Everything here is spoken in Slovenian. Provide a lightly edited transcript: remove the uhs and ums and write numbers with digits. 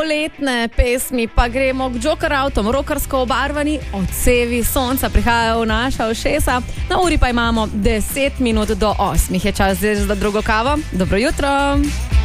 Poletne pesmi pa gremo k Jokerautom, rokarsko obarvani odsevi sonca prihajajo v naša ušesa. Na uri pa imamo 10 minut do 8. Je čas za drugo kavo. Dobro jutro.